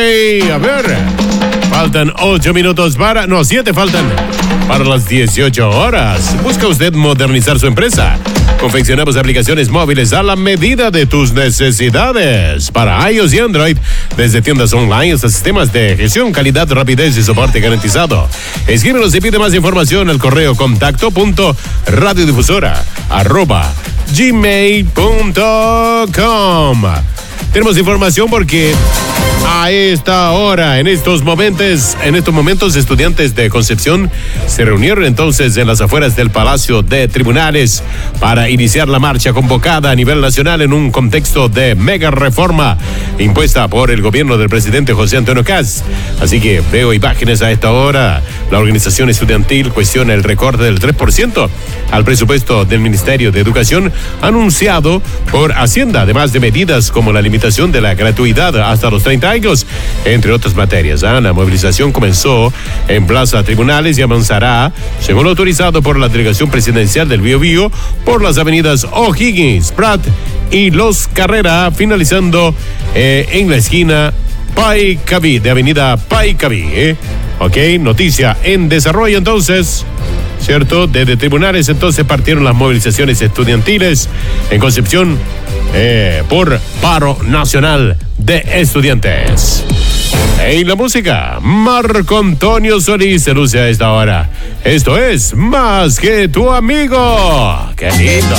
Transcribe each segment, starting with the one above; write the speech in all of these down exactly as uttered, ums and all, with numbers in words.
a ver, faltan ocho minutos para, no, siete faltan para las dieciocho horas. ¿Busca usted modernizar su empresa? Confeccionamos aplicaciones móviles a la medida de tus necesidades para iOS y Android, desde tiendas online hasta sistemas de gestión, calidad, rapidez y soporte garantizado. Escríbenos y pide más información al correo contacto punto radiodifusora arroba gmail punto com. Tenemos información porque a esta hora, en estos momentos, en estos momentos, estudiantes de Concepción se reunieron entonces en las afueras del Palacio de Tribunales para iniciar la marcha convocada a nivel nacional en un contexto de mega reforma impuesta por el gobierno del presidente José Antonio Kast. Así que veo imágenes a esta hora. La organización estudiantil cuestiona el recorte del tres por ciento al presupuesto del Ministerio de Educación anunciado por Hacienda, además de medidas como la limitación de la gratuidad hasta los treinta años, entre otras materias. ¿eh? La movilización comenzó en Plaza Tribunales y avanzará, según lo autorizado por la Delegación Presidencial del Biobío, por las avenidas O'Higgins, Prat y Los Carrera, finalizando eh, en la esquina Paicaví, de avenida Paicaví. ¿eh? Ok, noticia en desarrollo entonces. ¿Cierto? Desde tribunales entonces partieron las movilizaciones estudiantiles en Concepción eh, por paro nacional de estudiantes. En la música, Marco Antonio Solís se luce a esta hora. Esto es Más que tu amigo. ¡Qué lindo!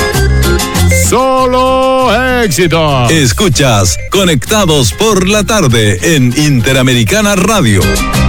Solo éxito. Escuchas Conectados por la Tarde en Interamericana Radio.